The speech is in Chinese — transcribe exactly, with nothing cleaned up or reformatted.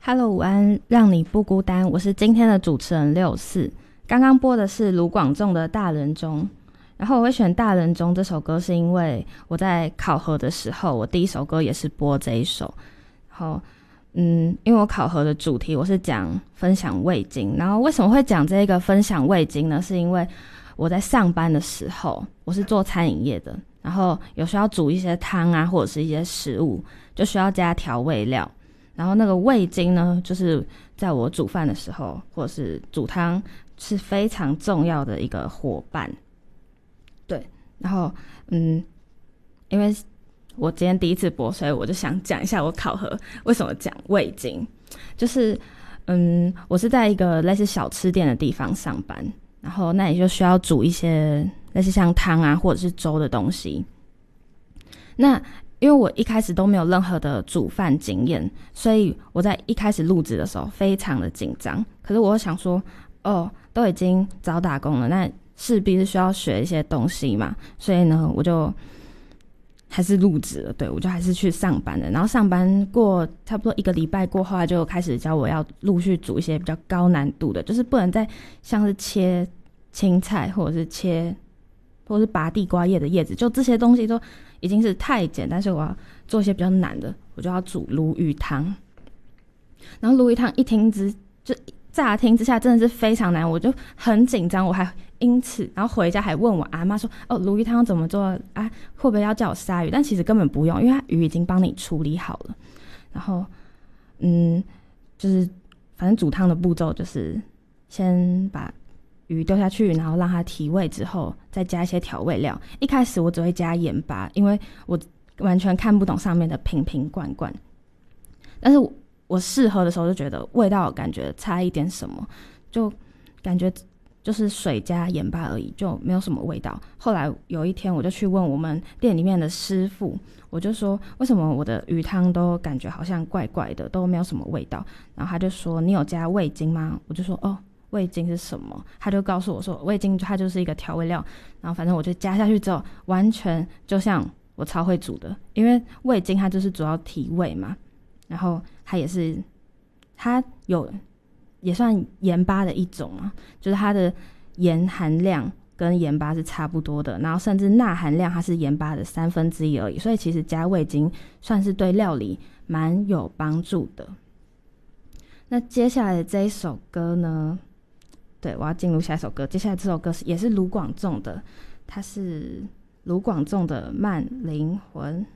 Hello， 午安，让你不孤单，我是今天的主持人六四。刚刚播的是卢广仲的《大人中》，然后我会选《大人中》这首歌，是因为我在考核的时候，我第一首歌也是播这一首。然后，嗯，因为我考核的主题我是讲分享味精，然后为什么会讲这个分享味精呢？是因为我在上班的时候，我是做餐饮业的，然后有需要煮一些汤啊，或者是一些食物，就需要加调味料。然后那个味精呢，就是在我煮饭的时候或者是煮汤是非常重要的一个伙伴。对，然后嗯，因为我今天第一次播，所以我就想讲一下我考核为什么讲味精。就是嗯，我是在一个类似小吃店的地方上班，然后那里就需要煮一些类似像汤啊或者是粥的东西。那因为我一开始都没有任何的煮饭经验，所以我在一开始录制的时候非常的紧张。可是我想说，哦，都已经找打工了，那势必是需要学一些东西嘛，所以呢，我就还是入职了。对，我就还是去上班了。然后上班过差不多一个礼拜过后，就开始教我要陆续煮一些比较高难度的，就是不能再像是切青菜或者是切或者是拔地瓜叶的叶子，就这些东西都已经是太简单，所以我要做一些比较难的，我就要煮鲈鱼汤。然后鲈鱼汤一听之就乍听之下真的是非常难，我就很紧张，我还因此然后回家还问我阿妈说，哦，鲈鱼汤怎么做啊？会不会要叫我杀鱼？但其实根本不用，因为它鱼已经帮你处理好了。然后嗯，就是反正煮汤的步骤就是先把鱼丢下去，然后让它提味之后再加一些调味料。一开始我只会加盐巴，因为我完全看不懂上面的瓶瓶罐罐，但是我我试喝的时候就觉得味道感觉差一点什么，就感觉就是水加盐巴而已，就没有什么味道。后来有一天我就去问我们店里面的师傅，我就说为什么我的鱼汤都感觉好像怪怪的，都没有什么味道。然后他就说你有加味精吗？我就说哦，味精是什么？他就告诉我说味精它就是一个调味料。然后反正我就加下去之后，完全就像我超会煮的，因为味精它就是主要提味嘛，然后它也是它有也算盐巴的一种嘛，就是它的盐含量跟盐巴是差不多的，然后甚至钠含量它是盐巴的三分之一而已，所以其实加味精算是对料理蛮有帮助的。那接下来的这一首歌呢，对，我要进入下一首歌。接下来这首歌是也是卢广仲的，它是卢广仲的《慢灵魂》。